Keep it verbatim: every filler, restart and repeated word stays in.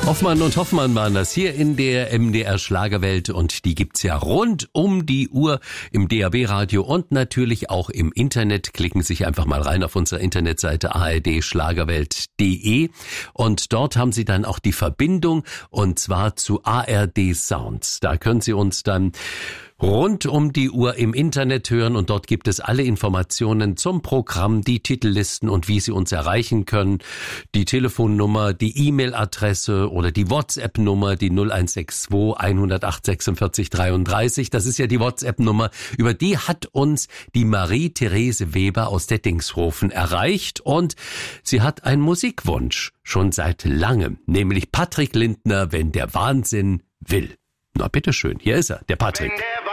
Hoffmann und Hoffmann waren das hier in der M D R Schlagerwelt und die gibt's ja rund um die Uhr im D A B Radio und natürlich auch im Internet. Klicken Sie sich einfach mal rein auf unsere Internetseite a r d schlagerwelt punkt d e und dort haben Sie dann auch die Verbindung und zwar zu A R D Sounds. Da können Sie uns dann rund um die Uhr im Internet hören und dort gibt es alle Informationen zum Programm, die Titellisten und wie Sie uns erreichen können, die Telefonnummer, die E-Mail-Adresse oder die WhatsApp-Nummer, die null eins sechs zwei eins null acht sechsundvierzig dreiunddreißig. Das ist ja die WhatsApp-Nummer, über die hat uns die Marie-Therese Weber aus Dettingshofen erreicht und sie hat einen Musikwunsch, schon seit langem, nämlich Patrick Lindner, Wenn der Wahnsinn will. Na bitteschön, hier ist er, der Patrick.